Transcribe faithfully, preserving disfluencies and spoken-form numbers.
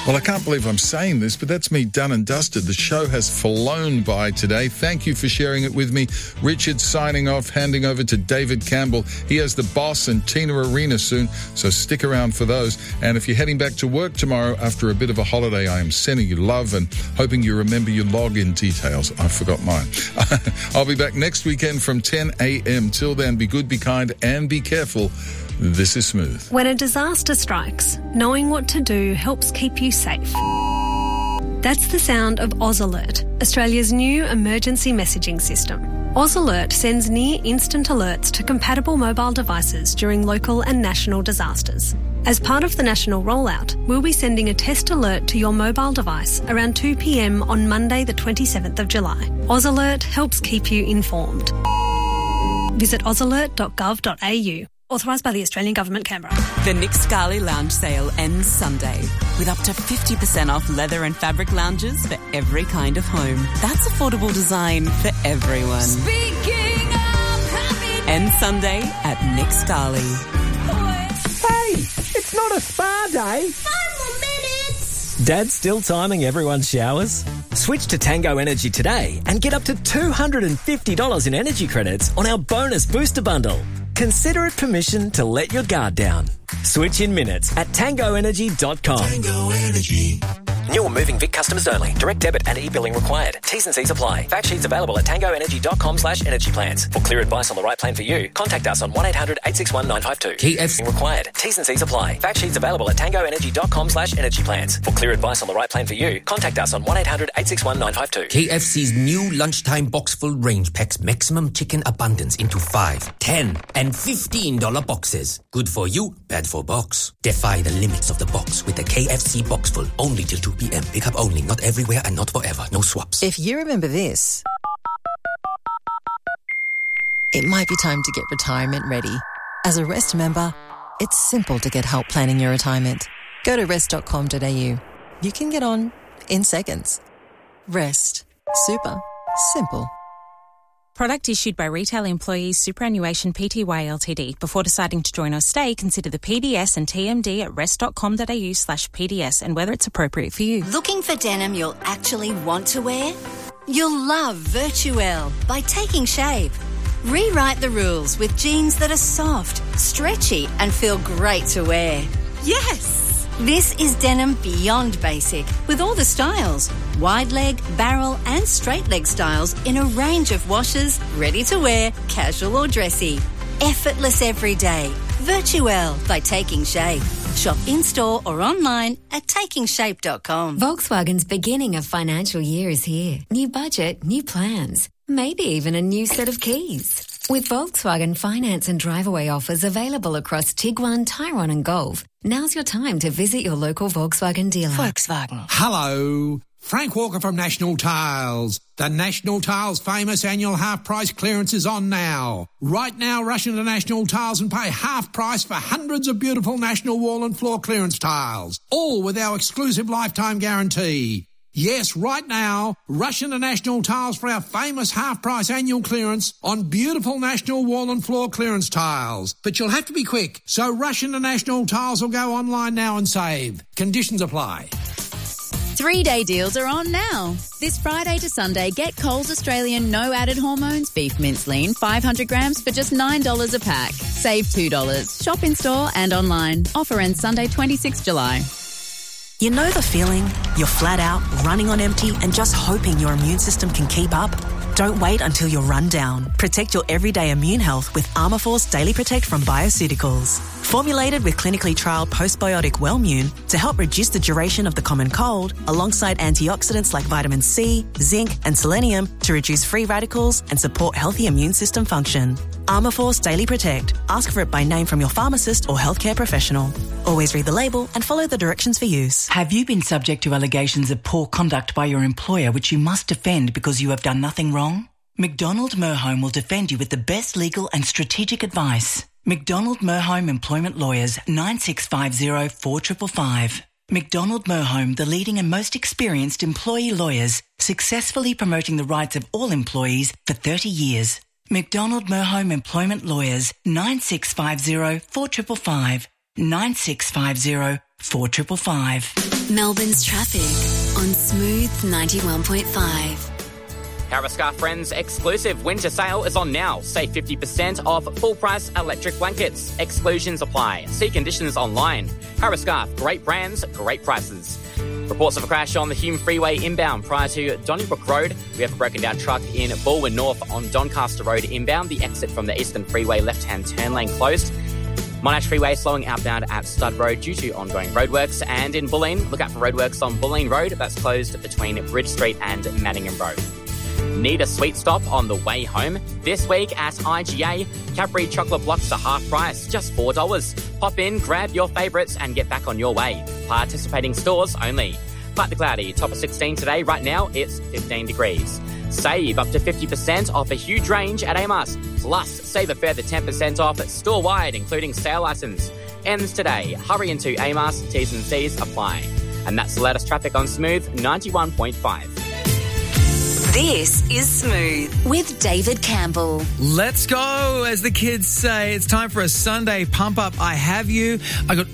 Well, I can't believe I'm saying this, but that's me done and dusted. The show has flown by today. Thank you for sharing it with me. Richard signing off, handing over to David Campbell. He has The Boss and Tina Arena soon, so stick around for those. And if you're heading back to work tomorrow after a bit of a holiday, I am sending you love and hoping you remember your login details. I forgot mine. I'll be back next weekend from ten a.m. Till then, be good, be kind, and be careful. This is Smooth. When a disaster strikes, knowing what to do helps keep you safe. That's the sound of Oz Alert, Australia's new emergency messaging system. Oz Alert sends near-instant alerts to compatible mobile devices during local and national disasters. As part of the national rollout, we'll be sending a test alert to your mobile device around two p.m. on Monday the twenty-seventh of July. Oz Alert helps keep you informed. Visit oz alert dot gov dot a u. Authorised by the Australian Government, Canberra. The Nick Scali Lounge sale ends Sunday with up to fifty percent off leather and fabric lounges for every kind of home. That's affordable design for everyone. Speaking of happy Ends Sunday at Nick Scali. Hey, it's not a spa day. Five more minutes. Dad's still timing everyone's showers? Switch to Tango Energy today and get up to two hundred fifty dollars in energy credits on our bonus booster bundle. Consider it permission to let your guard down. Switch in minutes at tango energy dot com. Tango Energy. New or moving Vic customers only. Direct debit and e-billing required. T's and C's apply. Fact sheets available at tango energy dot com slash energy plans. For clear advice on the right plan for you, contact us on one eight hundred eight six one nine five two. K F C required. T's and C's apply. Fact sheets available at tango energy dot com slash energy plans. For clear advice on the right plan for you, contact us on one eight hundred eight six one nine five two. K F C's new lunchtime box full range packs maximum chicken abundance into five, ten, and fifteen dollar boxes. Good for you, bad for box. Defy the limits of the box with the K F C box full only till two p.m. Pick up only, not everywhere and not forever. No swaps. If you remember this, it might be time to get retirement ready. As a Rest member, it's simple to get help planning your retirement. Go to rest dot com dot a u. You can get on in seconds. Rest. Super. Simple. Product issued by Retail Employees Superannuation Pty Ltd. Before deciding to join or stay, consider the P D S and T M D at rest dot com dot a u slash P D S and whether it's appropriate for you. Looking for denim you'll actually want to wear? You'll love Virtuelle by Taking Shape. Rewrite the rules with jeans that are soft, stretchy, and feel great to wear. Yes! This is denim beyond basic, with all the styles. Wide leg, barrel, and straight leg styles in a range of washes, ready to wear, casual or dressy. Effortless every day. Virtuelle by Taking Shape. Shop in-store or online at taking shape dot com. Volkswagen's beginning of financial year is here. New budget, new plans. Maybe even a new set of keys. With Volkswagen finance and drive-away offers available across Tiguan, Tyrone and Golf, now's your time to visit your local Volkswagen dealer. Volkswagen. Hello, Frank Walker from National Tiles. The National Tiles famous annual half-price clearance is on now. Right now, rush into National Tiles and pay half price for hundreds of beautiful National wall and floor clearance tiles, all with our exclusive lifetime guarantee. Yes, right now, rush into National Tiles for our famous half-price annual clearance on beautiful National wall and floor clearance tiles. But you'll have to be quick, so rush into National Tiles or go online now and save. Conditions apply. Three-day deals are on now. This Friday to Sunday, get Coles Australian no added hormones beef mince lean five hundred grams for just nine dollars a pack. Save two dollars. Shop in-store and online. Offer ends Sunday, twenty-sixth of July. You know the feeling? You're flat out, running on empty and just hoping your immune system can keep up? Don't wait until you're run down. Protect your everyday immune health with Armourforce Daily Protect from Bioceuticals. Formulated with clinically trialled postbiotic Wellmune to help reduce the duration of the common cold, alongside antioxidants like vitamin C, zinc and selenium to reduce free radicals and support healthy immune system function. Armourforce Daily Protect. Ask for it by name from your pharmacist or healthcare professional. Always read the label and follow the directions for use. Have you been subject to allegations of poor conduct by your employer which you must defend because you have done nothing wrong? McDonald Merhome will defend you with the best legal and strategic advice. McDonald Merhome Employment Lawyers, nine six five zero, four five five five. McDonald Merhome, the leading and most experienced employee lawyers, successfully promoting the rights of all employees for thirty years. McDonald Merhome Employment Lawyers, nine six five zero, four five five five. nine six five zero, four five five five. Melbourne's traffic on Smooth ninety-one point five. Harriscar Friends exclusive winter sale is on now. Save fifty percent off full price electric blankets. Exclusions apply. See conditions online. Harriscar, great brands, great prices. Reports of a crash on the Hume Freeway inbound prior to Donnybrook Road. We have a broken down truck in Balwyn North on Doncaster Road inbound. The exit from the Eastern Freeway left-hand turn lane closed. Monash Freeway slowing outbound at Stud Road due to ongoing roadworks. And in Bulleen, look out for roadworks on Bulleen Road. That's closed between Bridge Street and Manningham Road. Need a sweet stop on the way home? This week at I G A, Cadbury chocolate blocks are half price, just four dollars. Pop in, grab your favourites and get back on your way. Participating stores only. Partly cloudy, top of sixteen today. Right now, it's fifteen degrees. Save up to fifty percent off a huge range at Amos. Plus, save a further ten percent off store-wide, including sale items. Ends today. Hurry into Amos. T's and C's apply. And that's the latest traffic on Smooth ninety-one point five. This is Smooth with David Campbell. Let's go, as the kids say. It's time for a Sunday pump up. I have you. I got